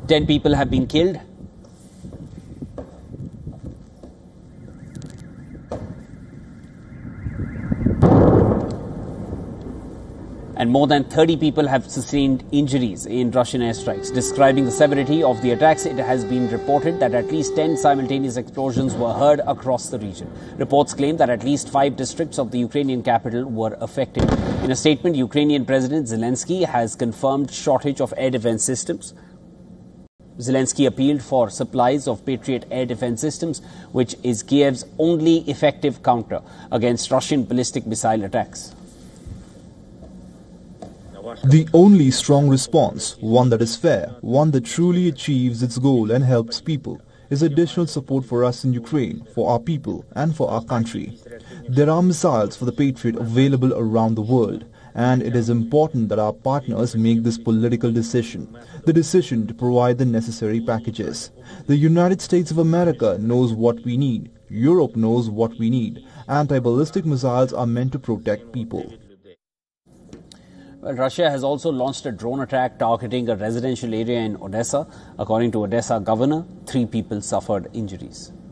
10 people have been killed. And more than 30 people have sustained injuries in Russian airstrikes. Describing the severity of the attacks, it has been reported that at least 10 simultaneous explosions were heard across the region. Reports claim that at least 5 districts of the Ukrainian capital were affected. In a statement, Ukrainian President Zelensky has confirmed shortage of air defense systems. Zelensky appealed for supplies of Patriot air defense systems, which is Kiev's only effective counter against Russian ballistic missile attacks. The only strong response, one that is fair, one that truly achieves its goal and helps people, is additional support for us in Ukraine, for our people and for our country. There are missiles for the Patriot available around the world, and it is important that our partners make this political decision, the decision to provide the necessary packages. The United States of America knows what we need. Europe knows what we need. Anti-ballistic missiles are meant to protect people. Well, Russia has also launched a drone attack targeting a residential area in Odessa. According to Odessa governor, 3 people suffered injuries.